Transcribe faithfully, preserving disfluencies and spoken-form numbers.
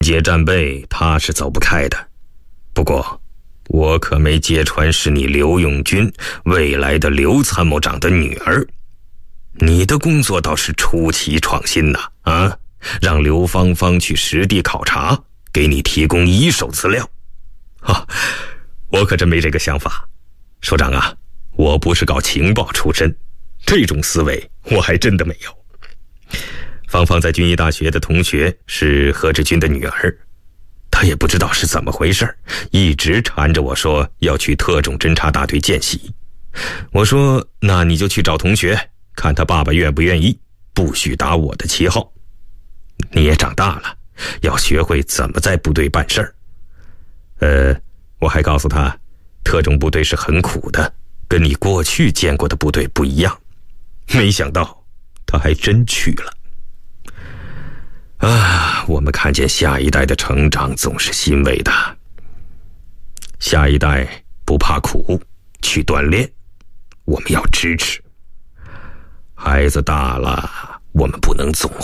接战备他是走不开的，不过我可没揭穿是你刘永军未来的刘参谋长的女儿。你的工作倒是出奇创新呐！啊，让刘芳芳去实地考察，给你提供一手资料。啊，我可真没这个想法。首长啊，我不是搞情报出身，这种思维我还真的没有。芳芳在军医大学的同学是何志军的女儿，她也不知道是怎么回事，一直缠着我说要去特种侦察大队见习。我说那你就去找同学，看他爸爸愿不愿意，不许打我的旗号。你也长大了，要学会怎么在部队办事儿。呃，我还告诉他，特种部队是很苦的，跟你过去见过的部队不一样。没想到他还真去了。啊，我们看见下一代的成长总是欣慰的。下一代不怕苦，去锻炼，我们要支持。孩子大了，我们不能总